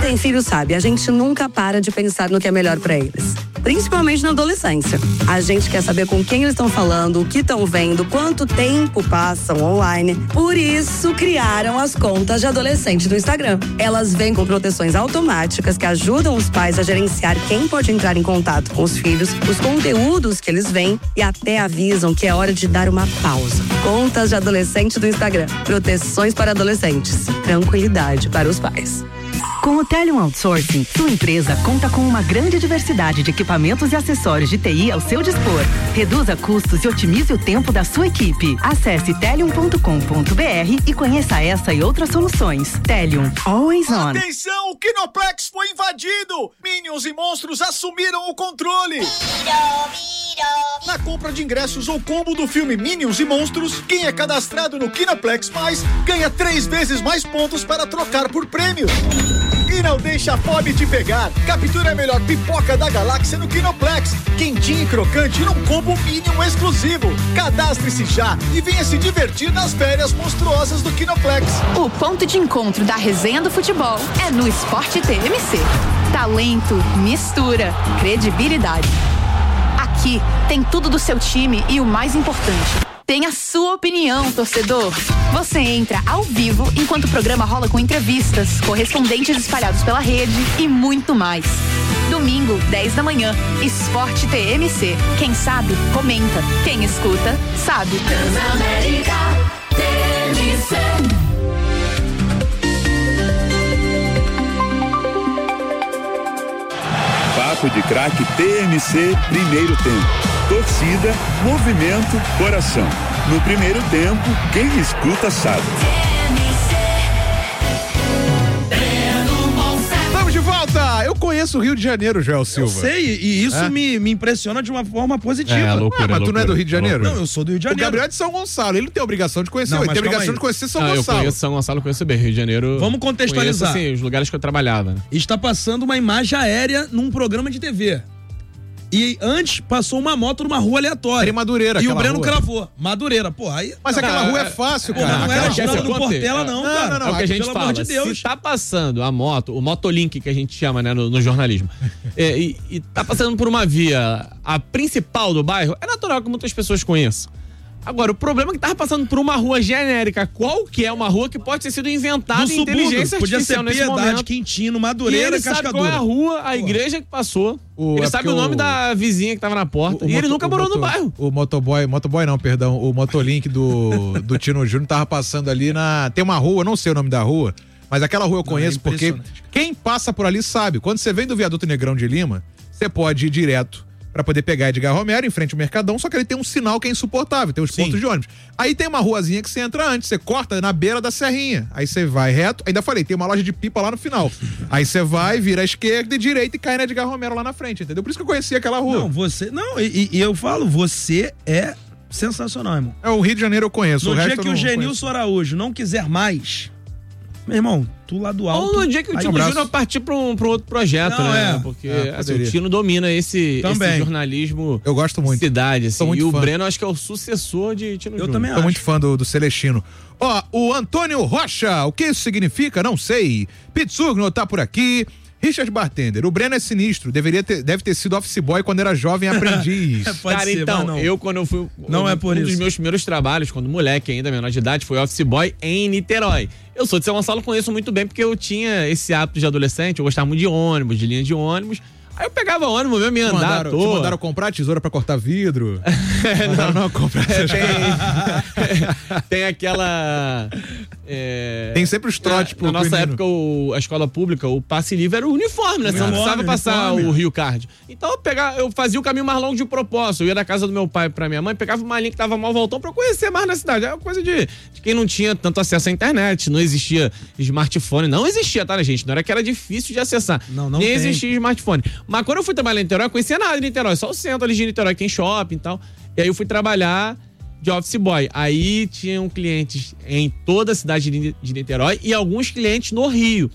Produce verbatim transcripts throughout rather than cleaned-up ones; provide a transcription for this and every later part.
tem filho sabe, a gente nunca para de pensar no que é melhor pra eles. Principalmente na adolescência. A gente quer saber com quem eles estão falando, o que estão vendo, quanto tempo passam online. Por isso, criaram as contas de adolescente do Instagram. Elas vêm com proteções automáticas que ajudam os pais a gerenciar quem pode entrar em contato com os filhos, os conteúdos que eles veem e até avisam que é hora de dar uma pausa. Contas de adolescente do Instagram. Proteções para adolescentes. Tranquilidade para os pais. Com o Telium Outsourcing, sua empresa conta com uma grande diversidade de equipamentos e acessórios de T I ao seu dispor. Reduza custos e otimize o tempo da sua equipe. Acesse telium ponto com ponto b r e conheça essa e outras soluções. Telium, always on. Atenção, o Kinoplex foi invadido! Minions e monstros assumiram o controle! Na compra de ingressos ou combo do filme Minions e Monstros, quem é cadastrado no Kinoplex Mais ganha três vezes mais pontos para trocar por prêmios. E não deixa a fome te pegar. Captura a melhor pipoca da galáxia no Kinoplex. Quentinha e crocante num combo Minion exclusivo. Cadastre-se já e venha se divertir nas férias monstruosas do Kinoplex. O ponto de encontro da resenha do futebol é no Esporte T M C. Talento, mistura, credibilidade. Aqui tem tudo do seu time e o mais importante, tem a sua opinião, torcedor. Você entra ao vivo enquanto o programa rola com entrevistas, correspondentes espalhados pela rede e muito mais. Domingo, dez da manhã, Esporte T M C. Quem sabe, comenta. Quem escuta, sabe. Transamérica T M C. Papo de Craque T M C, primeiro tempo. Torcida, movimento, coração. No primeiro tempo, quem escuta sabe. Estamos de volta! Eu conheço o Rio de Janeiro, Joel Silva. Eu sei, e isso é? me, me impressiona de uma forma positiva. É, loucura, ah, mas loucura, tu não é do Rio de Janeiro? Não, eu sou do Rio de Janeiro. O Gabriel é de São Gonçalo, ele não tem obrigação de conhecer, não, ele tem obrigação de conhecer São ah, Gonçalo. Eu conheço São Gonçalo, conheço bem, Rio de Janeiro. Vamos contextualizar. Conheço, assim, os lugares que eu trabalhava. Está passando uma imagem aérea num programa de T V. E antes passou uma moto numa rua aleatória. Era em Madureira, E o Breno rua. cravou. Madureira, pô, aí... Mas não, aquela é, rua é fácil, pô, cara. não aquela era a história do conte, Portela, é, não, não, cara. não, não, é o que a gente Pelo fala. amor de Deus. Se tá passando a moto, o motolink que a gente chama, né, no, no jornalismo, é, e, e tá passando por uma via, a principal do bairro, é natural que muitas pessoas conheçam. Agora, o problema é que tava passando por uma rua genérica, qual que é uma rua que pode ter sido inventada No em subúrbio, inteligência podia ser artificial nesse Piedade, momento. Quintino, E Madureira, ele sabe Cascadura. qual é a rua, a Pô. igreja que passou. O- ele é sabe porque o nome o- da vizinha que tava na porta. O- o e ele moto- nunca o morou moto- no bairro. O motoboy, motoboy não, perdão, o motolink do, do Tino Júnior tava passando ali na... Tem uma rua, não sei o nome da rua, mas aquela rua eu conheço é porque impressionante. quem passa por ali sabe. Quando você vem do Viaduto Negrão de Lima, você pode ir direto pra poder pegar Edgar Romero em frente ao Mercadão, só que ele tem um sinal que é insuportável, tem os Sim. pontos de ônibus. Aí tem uma ruazinha que você entra antes, você corta na beira da serrinha, aí você vai reto, ainda falei, tem uma loja de pipa lá no final. Aí você vai, vira à esquerda e direita e cai na Edgar Romero lá na frente, entendeu? Por isso que eu conheci aquela rua. Não, você... Não, e, e eu falo, você é sensacional, irmão. É, o Rio de Janeiro eu conheço, No o dia resto eu que não o conheço. Genilson Araújo não quiser mais, meu irmão, tu lá do alto... Ou no dia que o aí Tino um abraço. Júnior partir pra um, pra um outro projeto, Não, né? é. Porque É, assim, poderia. o Tino domina esse, Também. esse jornalismo Eu gosto muito. cidade, assim. Sou muito E o fã. Breno acho que é o sucessor de Tino Eu Júnior. também Tô acho. muito fã do, do Celestino. Ó, o Antônio Rocha, o que isso significa? Não sei. Pitsugno tá por aqui. Richard Bartender, o Breno é sinistro, deveria ter, deve ter sido office boy quando era jovem aprendiz. Pode Cara, ser, então, mas não. eu quando eu fui... Não um, é por um isso. dos meus primeiros trabalhos, quando moleque ainda, menor de idade, foi office boy em Niterói. Eu sou de São Gonçalo, conheço muito bem, porque eu tinha esse hábito de adolescente, eu gostava muito de ônibus, de linha de ônibus. Aí eu pegava ônibus mesmo e ia Te andar à mandaram, te toa. mandaram comprar tesoura pra cortar vidro? Mandaram não comprar essas coisas. Tem, tem aquela... é, Tem sempre os trotes pro Na nossa menino. época, o- a escola pública, o passe livre era o uniforme, né? Você não Uniforme, precisava passar uniforme. o Rio Card. Então eu, pegava, eu fazia o caminho mais longo de propósito. Eu ia da casa do meu pai pra minha mãe, pegava uma linha que tava mal voltão pra eu conhecer mais na cidade. É uma coisa de, de quem não tinha tanto acesso à internet, não existia smartphone. Não existia, tá, gente? Não era que era difícil de acessar. Não, não Nem tem. existia smartphone. Mas quando eu fui trabalhar em Niterói, eu conhecia nada de Niterói. Só o centro ali de Niterói, que tem shopping e tal. E aí eu fui trabalhar de office boy. Aí tinham clientes em toda a cidade de de Niterói e alguns clientes no Rio.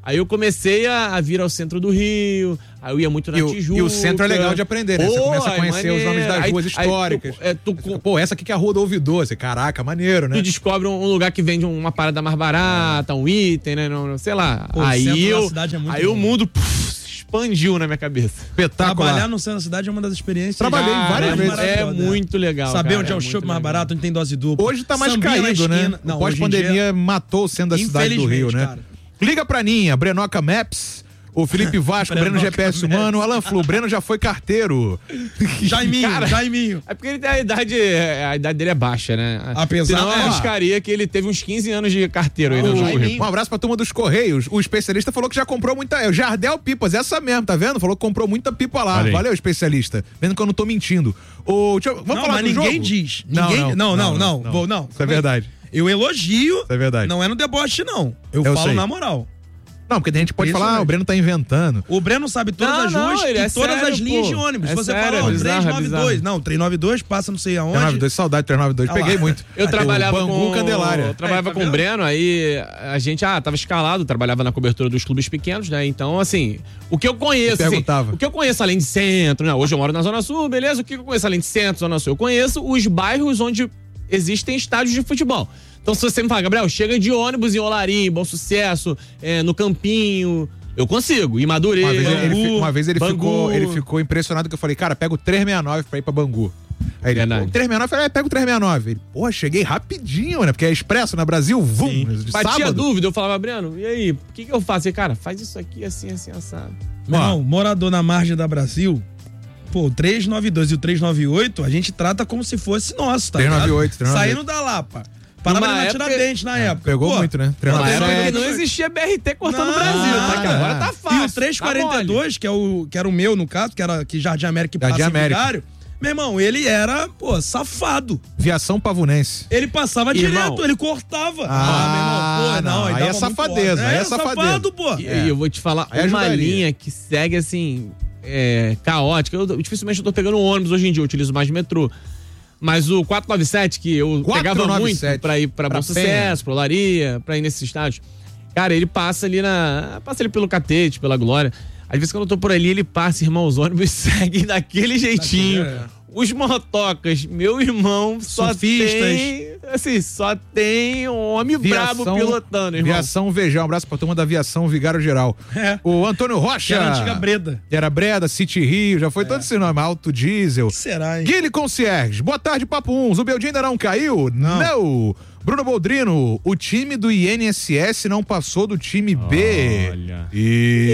Aí eu comecei a, a vir ao centro do Rio, aí eu ia muito na E o, Tijuca. e o centro é legal de aprender, né? Você Pô, começa a é conhecer os nomes das maneiro. ruas Aí- históricas. aí tu- é, tu- Você fica, pô, essa aqui que é a Rua do Ouvidor. Você, caraca, maneiro, né? Tu descobre um lugar que vende uma parada mais barata, um item, né? Não, não- sei lá. Pô, o centro aí da eu, cidade é muito aí o bom. mundo puf, expandiu na minha cabeça. Espetacular. Trabalhar no centro da cidade é uma das experiências. Trabalhei Cara, várias é vezes. maravilhosa, É muito legal. Saber cara, onde é o muito shopping mais legal. barato, onde tem dose dupla. Hoje tá mais Sambinha na caído, né? esquina. O Não, pós-pandemia hoje em dia- matou o centro da cidade do Rio, né? Infelizmente, cara. Liga pra Ninha, Brenoca Maps, o Felipe Vasco, o Breno Brenoca G P S Maps. Humano, o Alan Flu, o Breno já foi carteiro. Jaiminho, Cara, Jaiminho. É porque ele tem a idade, a idade dele é baixa, né? Apesar- Senão eu é. arriscaria que ele teve uns quinze anos de carteiro aí no O- currículo. Um abraço pra turma dos Correios. O especialista falou que já comprou muita. É o Jardel Pipas, essa mesmo, tá vendo? Falou que comprou muita pipa lá. Olha aí. Valeu, especialista. Vendo que eu não tô mentindo. O, deixa eu- vamos Não, falar mas do ninguém jogo? diz. Não, Ninguém, não, não, não, não, não. Vou- não. Isso é verdade. Eu elogio. Isso é verdade. Não é no deboche, não. Eu, Eu falo sei. na moral. Não, porque a gente pode Isso falar, ah, mesmo. o Breno tá inventando. O Breno sabe todas Não, as não, ruas ele e é todas sério, as linhas pô. de ônibus. É Você sério, fala, é ó, bizarro, é trezentos e noventa e dois. bizarro. Não, trezentos e noventa e dois passa não sei aonde. trezentos e noventa e dois, saudade do trezentos e noventa e dois. Ah lá. Peguei muito. Eu trabalhava o Bangu com Candelária. Eu trabalhava Aí, tá com o vendo? Breno, aí a gente, ah, tava escalado, trabalhava na cobertura dos clubes pequenos, né? Então, assim, o que eu conheço, Eu assim, perguntava. o que eu conheço além de centro, né? Hoje eu moro na Zona Sul, beleza? O que eu conheço além de centro, Zona Sul? Eu conheço os bairros onde existem estádios de futebol. Então, se você me fala, Gabriel, chega de ônibus em Olarim, Bom Sucesso, é, no Campinho, eu consigo. Em Madureira, Uma vez ele, ele fi- uma vez ele Bangu. ficou, ele ficou impressionado que eu falei, cara, pega o trezentos e sessenta e nove pra ir pra Bangu. Aí ele, Verdade. pô, trezentos e sessenta e nove, eu falei, é, pega o trezentos e sessenta e nove. Ele, pô, cheguei rapidinho, né? Porque é expresso na Brasil, vum, de Batia sábado. dúvida, eu falava, Breno, e aí, o que, que eu faço? Ele, cara, faz isso aqui assim, assim, assado. Meu irmão, morador na margem da Brasil, pô, o trezentos e noventa e dois e o trezentos e noventa e oito, a gente trata como se fosse nosso, tá trezentos e noventa e ligado? oito, trezentos e noventa e oito. Saindo da Lapa. Parava Numa ali na época- Tiradentes na época. Pegou Pô, muito, né? Na trezentos e noventa e época que sete. não existia B R T cortando Não, o Brasil, tá? Que agora tá fácil. E o trezentos e quarenta e dois, que, é o, que era o meu, no caso, que era que Jardim América e Jardim Passa América. Vigário, meu irmão, ele era, pô, safado. Viação Pavunense. Ele passava Irmão. direto, ele cortava. Ah, meu irmão, pô, não, aí dava é muito safadeza, ódio. aí é É safadeza. safado, pô. E, e eu vou te falar Aí uma ajudaria. linha que segue assim, é, caótica. Eu, dificilmente eu tô pegando ônibus hoje em dia, eu utilizo mais metrô. Mas o quatrocentos e noventa e sete, que eu pegava quatrocentos e noventa e muito sete. pra ir pra Pra Bom Sucesso, pra Olaria, pra ir nesses estádios. Cara, ele passa ali na. Passa ali pelo Catete, pela Glória. Às vezes quando eu tô por ali, ele passa, irmão, os ônibus seguem daquele jeitinho. Daquele, é. Os motocas, meu irmão, só Surfistas. tem. Assim, só tem um homem brabo pilotando, irmão. Viação V G, um abraço pra turma da Viação Vigário Geral. É. O Antônio Rocha. Que era a antiga Breda. Era Breda, City Rio, já foi todo esse nome, Alto Diesel. Que será, hein? Guilherme Concierge, boa tarde, Papo um. O Beldinho ainda não caiu? Não. Bruno Boldrino, o time do I N S S não passou do time B. Olha. E...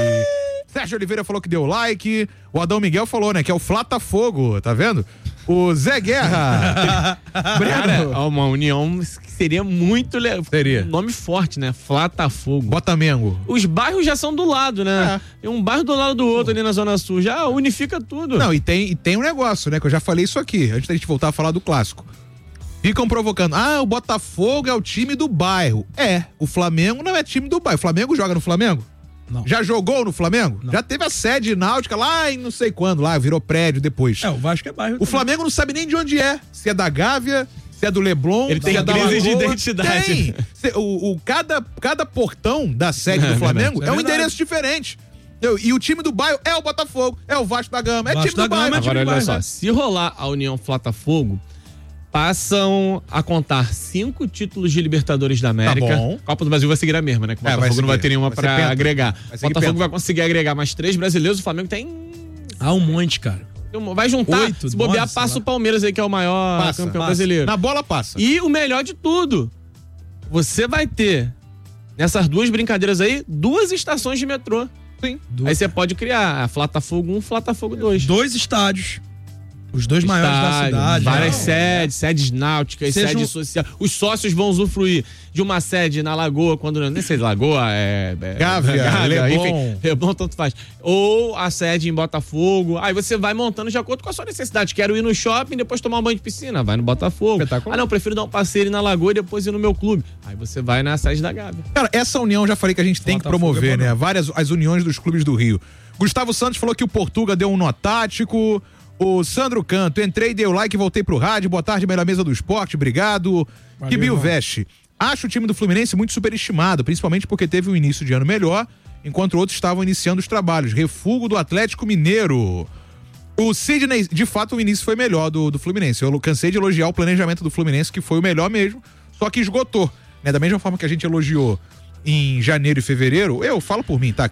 Sérgio Oliveira falou que deu like. O Adão Miguel falou, né, que é o Flata Fogo, tá vendo? O Zé Guerra. Cara, Breno. ó, uma união que seria muito legal. Seria. Um nome forte, né? Flatafogo. Botamengo. Os bairros já são do lado, né? É. Tem um bairro do lado do outro ali na Zona Sul. Já unifica tudo. Não, e tem, e tem um negócio, né, que eu já falei isso aqui, antes da gente voltar a falar do clássico. Ficam provocando, ah, o Botafogo é o time do bairro. É, o Flamengo não é time do bairro. O Flamengo joga no Flamengo? Não. Já jogou no Flamengo? Não. Já teve a sede náutica lá em não sei quando, lá, virou prédio depois. É, o Vasco é bairro. O Flamengo não sabe nem de onde é. Se é da Gávea, se é do Leblon, Ele se tem é da crise de Lagoa. identidade. Tem. Se- O, o- cada, cada portão da sede É do Flamengo verdade. é um É verdade. endereço diferente. Eu- E o time do bairro é o Botafogo, é o Vasco da Gama, é Vasco time do da Gama bairro. é time Agora, do olha bairro. só. Se rolar a União Flatafogo, passam a contar cinco títulos de Libertadores da América. Tá bom. Copa do Brasil vai seguir a mesma, né? Que o É, vai Botafogo não vai seguir. ter nenhuma Vai ser pra penta. agregar. Vai O seguir Botafogo penta. vai conseguir agregar mais três brasileiros, o Flamengo tem. Há um monte, cara. Vai juntar, Oito, se bobear, nove, sei passa lá. o Palmeiras aí, que é o maior Passa, campeão passa. brasileiro. Na bola passa. E o melhor de tudo, você vai ter, nessas duas brincadeiras aí, duas estações de metrô. Sim. Aí você pode criar a Flatafogo um, Flatafogo dois. Dois estádios. Os dois maiores da Estádio, cidade. várias Não. sedes, sedes náuticas, Seja sede um- social. Os sócios vão usufruir de uma sede na Lagoa, quando nem sei, Lagoa, é... é Gávea, Leblon. enfim, Leblon, tanto faz. Ou a sede em Botafogo. Aí você vai montando de acordo com a sua necessidade. Quero ir no shopping, depois tomar um banho de piscina, vai no Botafogo. Espetacular. Ah, não, prefiro dar um passeio na Lagoa e depois ir no meu clube. Aí você vai na sede da Gávea. Cara, essa união já falei que a gente tem que Botafogo promover, é bom, né? não. Várias as uniões dos clubes do Rio. Gustavo Santos falou que o Portuga deu um nó tático. O Sandro Canto, entrei, dei o like e voltei pro rádio. Boa tarde, melhor mesa do esporte, obrigado. Valeu, Que Bill irmão. Veste. Acho o time do Fluminense muito superestimado, principalmente porque teve um início de ano melhor, enquanto outros estavam iniciando os trabalhos. Refúgio do Atlético Mineiro. O Sidney, de fato, o início foi melhor do, do Fluminense. Eu cansei de elogiar o planejamento do Fluminense, que foi o melhor mesmo, só que esgotou. Né? Da mesma forma que a gente elogiou em janeiro e fevereiro, eu falo por mim, tá?